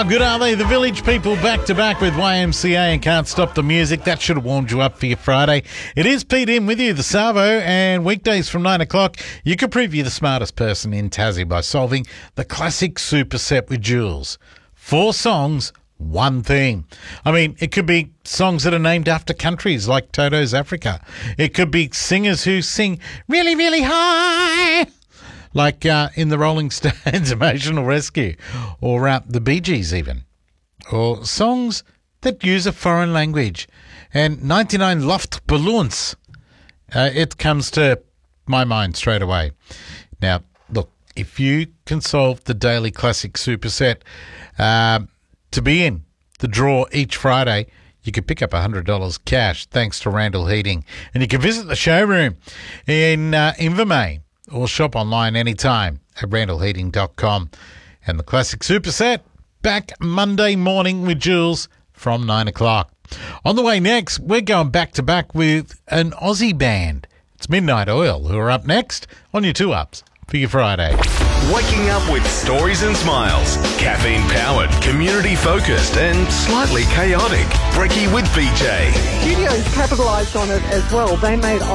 How good are they? The Village People back to back with YMCA and Can't Stop the Music. That should have warmed you up for your Friday. It is Pete in with you, the Savo, and weekdays from 9 o'clock, you can prove you're the smartest person in Tassie by solving the classic superset with Jules. 4 songs, one theme. I mean, it could be songs that are named after countries like Toto's Africa. It could be singers who sing really, really high, like in the Rolling Stones' Emotional Rescue, or the Bee Gees even. Or songs that use a foreign language. And 99 Luftballons, it comes to my mind straight away. Now, look, if you can solve the Daily Classic Superset to be in the draw each Friday, you could pick up $100 cash thanks to Randall Heating. And you can visit the showroom in Invermay, or shop online anytime at randallheating.com. And the Classic Superset back Monday morning with Jules from 9 o'clock. On the way next, we're going back to back with an Aussie band. It's Midnight Oil, who are up next on your 2-Ups for your Friday. Waking up with stories and smiles. Caffeine-powered, community-focused and slightly chaotic. Brekkie with BJ. Studios capitalised on it as well. They made